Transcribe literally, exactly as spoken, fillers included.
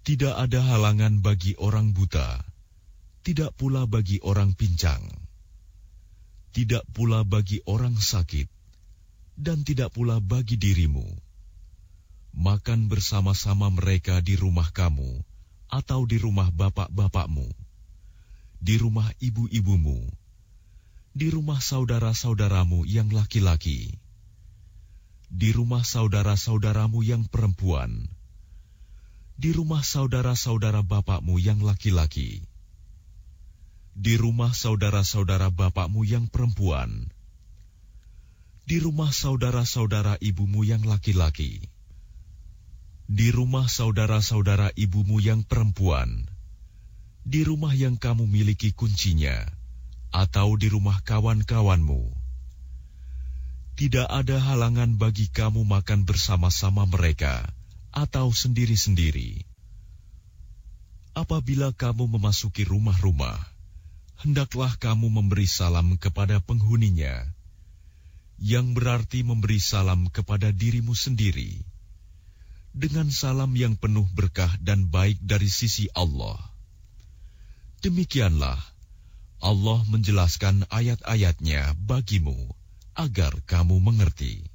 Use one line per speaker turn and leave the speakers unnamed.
Tidak ada halangan bagi orang buta, tidak pula bagi orang pincang, tidak pula bagi orang sakit, dan tidak pula bagi dirimu. Makan bersama-sama mereka di rumah kamu, atau di rumah bapak-bapakmu, di rumah ibu-ibumu, di rumah saudara-saudaramu yang laki-laki, di rumah saudara-saudaramu yang perempuan, di rumah saudara-saudara bapakmu yang laki-laki, di rumah saudara-saudara bapakmu yang perempuan, di rumah saudara-saudara ibumu yang laki-laki, di rumah saudara-saudara ibumu yang perempuan, di rumah yang kamu miliki kuncinya, atau di rumah kawan-kawanmu. Tidak ada halangan bagi kamu makan bersama-sama mereka, atau sendiri-sendiri. Apabila kamu memasuki rumah-rumah, hendaklah kamu memberi salam kepada penghuninya, yang berarti memberi salam kepada dirimu sendiri, dengan salam yang penuh berkah dan baik dari sisi Allah. Demikianlah Allah menjelaskan ayat-ayatnya bagimu, agar kamu mengerti.